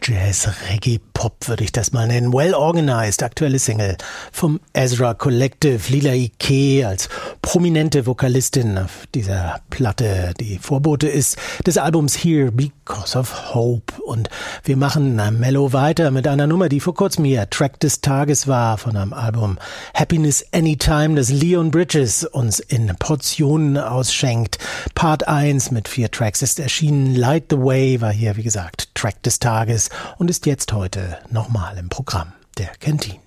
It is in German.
Jazz, Reggae, Pop würde ich das mal nennen. Well Organized, aktuelle Single vom Ezra Collective. Lila Iké als prominente Vokalistin auf dieser Platte, die Vorbote ist des Albums Here Because of Hope. Und wir machen mellow weiter mit einer Nummer, die vor kurzem hier Track des Tages war von einem Album Happiness Anytime, das Leon Bridges uns in Portionen ausschenkt. Part 1 mit 4 Tracks ist erschienen. Light the Way war hier, wie gesagt, Track des Tages und ist jetzt heute nochmal im Programm der Kantine.